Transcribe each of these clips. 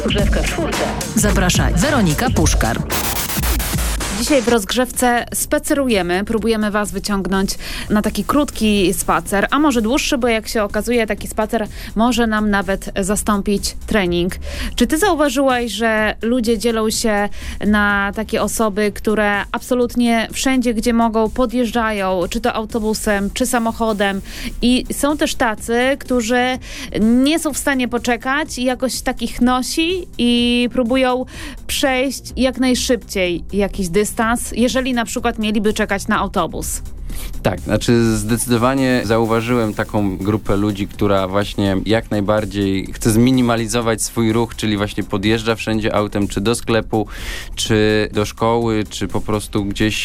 Rozgrzewka w czwórce. Zaprasza Weronika Puszkar. Dzisiaj w rozgrzewce spacerujemy, próbujemy Was wyciągnąć na taki krótki spacer, a może dłuższy, bo jak się okazuje, taki spacer może nam nawet zastąpić trening. Czy Ty zauważyłaś, że ludzie dzielą się na takie osoby, które absolutnie wszędzie, gdzie mogą, podjeżdżają, czy to autobusem, czy samochodem, i są też tacy, którzy nie są w stanie poczekać i jakoś takich nosi i próbują przejść jak najszybciej jakiś dystans, jeżeli na przykład mieliby czekać na autobus. Tak, znaczy zdecydowanie zauważyłem taką grupę ludzi, która właśnie jak najbardziej chce zminimalizować swój ruch, czyli właśnie podjeżdża wszędzie autem, czy do sklepu, czy do szkoły, czy po prostu gdzieś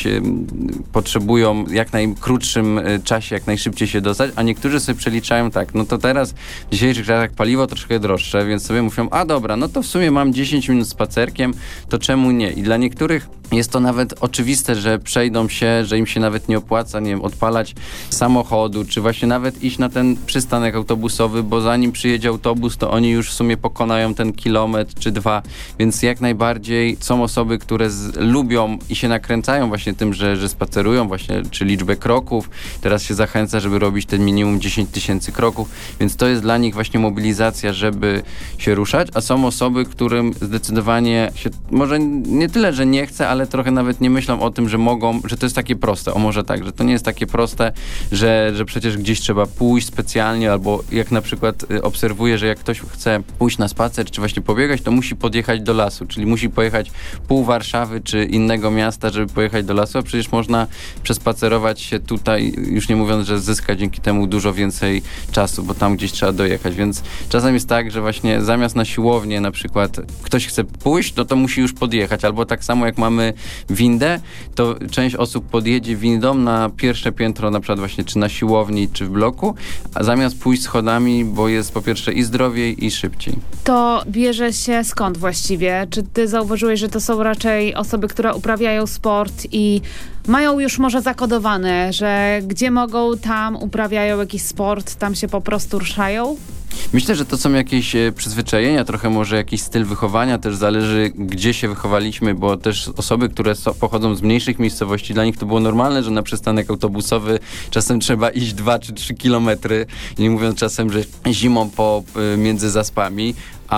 potrzebują jak najkrótszym czasie, jak najszybciej się dostać, a niektórzy sobie przeliczają tak, no to teraz w dzisiejszych czasach paliwo troszkę droższe, więc sobie mówią, a dobra, no to w sumie mam 10 minut spacerkiem, to czemu nie? I dla niektórych jest to nawet oczywiste, że przejdą się, że im się nawet nie opłaca, nie wiem, odpalać samochodu, czy właśnie nawet iść na ten przystanek autobusowy, bo zanim przyjedzie autobus, to oni już w sumie pokonają ten kilometr czy dwa, więc jak najbardziej są osoby, które lubią i się nakręcają właśnie tym, że spacerują właśnie, czy liczbę kroków. Teraz się zachęca, żeby robić ten minimum 10 000 kroków, więc to jest dla nich właśnie mobilizacja, żeby się ruszać, a są osoby, którym zdecydowanie się, może nie tyle, że nie chce, ale trochę nawet nie myślą o tym, że mogą, że to jest takie proste, o może tak, że to nie jest takie proste, że przecież gdzieś trzeba pójść specjalnie, albo jak na przykład obserwuję, że jak ktoś chce pójść na spacer, czy właśnie pobiegać, to musi podjechać do lasu, czyli musi pojechać pół Warszawy, czy innego miasta, żeby pojechać do lasu, a przecież można przespacerować się tutaj, już nie mówiąc, że zyska dzięki temu dużo więcej czasu, bo tam gdzieś trzeba dojechać, więc czasem jest tak, że właśnie zamiast na siłownię na przykład ktoś chce pójść, to musi już podjechać, albo tak samo jak mamy windę, to część osób podjedzie windą na pierwsze piętro, na przykład właśnie czy na siłowni, czy w bloku, a zamiast pójść schodami, bo jest po pierwsze i zdrowiej, i szybciej. To bierze się skąd właściwie? Czy Ty zauważyłeś, że to są raczej osoby, które uprawiają sport i mają już może zakodowane, że gdzie mogą, tam uprawiają jakiś sport, tam się po prostu ruszają? Myślę, że to są jakieś przyzwyczajenia, trochę może jakiś styl wychowania, też zależy, gdzie się wychowaliśmy, bo też osoby, które pochodzą z mniejszych miejscowości, dla nich to było normalne, że na przystanek autobusowy czasem trzeba iść 2 czy 3 kilometry, nie mówiąc czasem, że zimą między zaspami.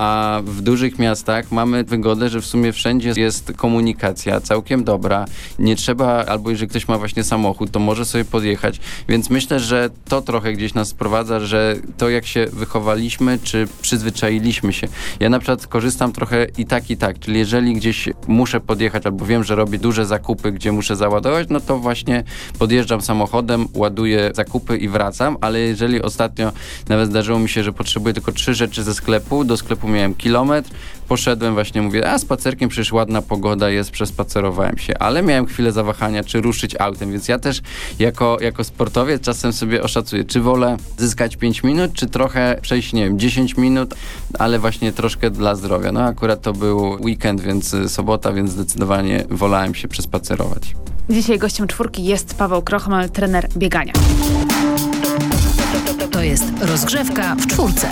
A w dużych miastach mamy wygodę, że w sumie wszędzie jest komunikacja całkiem dobra. Nie trzeba, albo jeżeli ktoś ma właśnie samochód, to może sobie podjechać. Więc myślę, że to trochę gdzieś nas sprowadza, że to jak się wychowaliśmy, czy przyzwyczailiśmy się. Ja na przykład korzystam trochę i tak. Czyli jeżeli gdzieś muszę podjechać, albo wiem, że robię duże zakupy, gdzie muszę załadować, no to właśnie podjeżdżam samochodem, ładuję zakupy i wracam. Ale jeżeli ostatnio nawet zdarzyło mi się, że potrzebuję tylko 3 rzeczy ze sklepu, do sklepu miałem kilometr, poszedłem właśnie, mówię, a spacerkiem przecież ładna pogoda jest, przespacerowałem się, ale miałem chwilę zawahania, czy ruszyć autem, więc ja też jako sportowiec czasem sobie oszacuję, czy wolę zyskać 5 minut, czy trochę przejść, nie wiem, 10 minut, ale właśnie troszkę dla zdrowia. No akurat to był weekend, więc sobota, więc zdecydowanie wolałem się przespacerować. Dzisiaj gościem czwórki jest Paweł Krochmal, trener biegania. To jest rozgrzewka w czwórce.